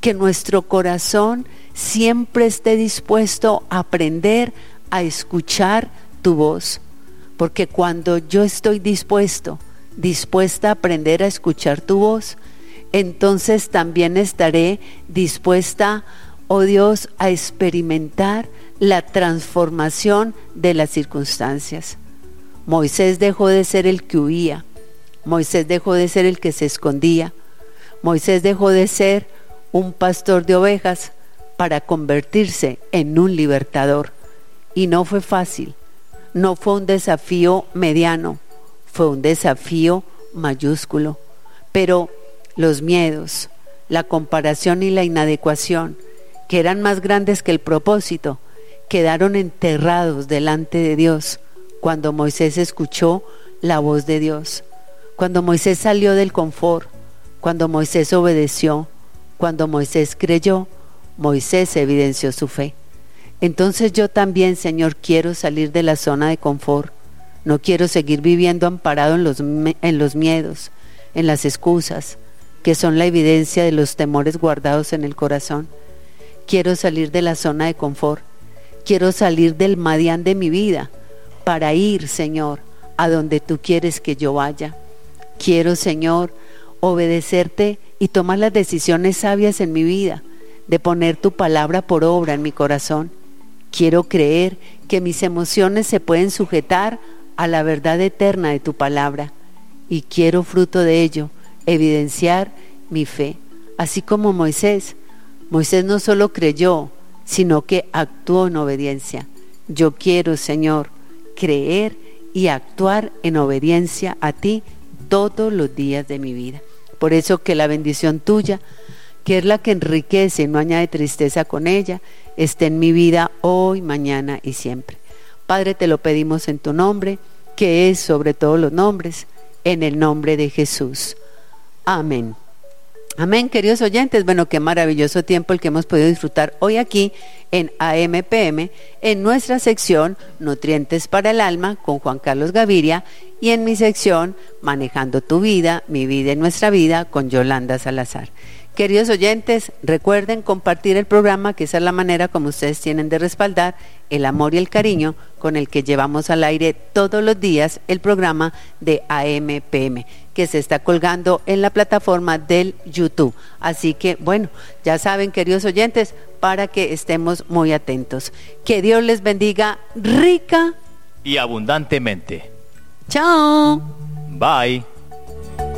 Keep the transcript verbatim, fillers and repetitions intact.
que nuestro corazón siempre esté dispuesto a aprender a escuchar tu voz, porque cuando yo estoy dispuesto, dispuesta a aprender a escuchar tu voz, entonces también estaré dispuesta, oh Dios, a experimentar la transformación de las circunstancias. Moisés dejó de ser el que huía, Moisés dejó de ser el que se escondía, Moisés dejó de ser un pastor de ovejas para convertirse en un libertador. Y no fue fácil, no fue un desafío mediano, fue un desafío mayúsculo. Pero los miedos, la comparación y la inadecuación, que eran más grandes que el propósito, quedaron enterrados delante de Dios cuando Moisés escuchó la voz de Dios, cuando Moisés salió del confort, cuando Moisés obedeció, cuando Moisés creyó, Moisés evidenció su fe. Entonces yo también, Señor, quiero salir de la zona de confort. No quiero seguir viviendo amparado en los, en los miedos, en las excusas, que son la evidencia de los temores guardados en el corazón. Quiero salir de la zona de confort. Quiero salir del Madián de mi vida para ir, Señor, a donde tú quieres que yo vaya. Quiero, Señor, obedecerte y tomar las decisiones sabias en mi vida, de poner tu palabra por obra en mi corazón. Quiero creer que mis emociones se pueden sujetar a la verdad eterna de tu palabra, y quiero, fruto de ello, evidenciar mi fe. Así como Moisés, Moisés no solo creyó, sino que actuó en obediencia. Yo quiero, Señor, creer y actuar en obediencia a ti todos los días de mi vida. Por eso que la bendición tuya, que es la que enriquece y no añade tristeza con ella, esté en mi vida hoy, mañana y siempre. Padre, te lo pedimos en tu nombre, que es sobre todos los nombres, en el nombre de Jesús. Amén. Amén, queridos oyentes. Bueno, qué maravilloso tiempo el que hemos podido disfrutar hoy aquí en A M P M, en nuestra sección Nutrientes para el Alma con Juan Carlos Gaviria, y en mi sección Manejando tu vida, mi vida y nuestra vida con Yolanda Salazar. Queridos oyentes, recuerden compartir el programa, que esa es la manera como ustedes tienen de respaldar el amor y el cariño con el que llevamos al aire todos los días el programa de A M P M, que se está colgando en la plataforma del YouTube. Así que, bueno, ya saben, queridos oyentes, para que estemos muy atentos. Que Dios les bendiga rica y abundantemente. Chao. Bye.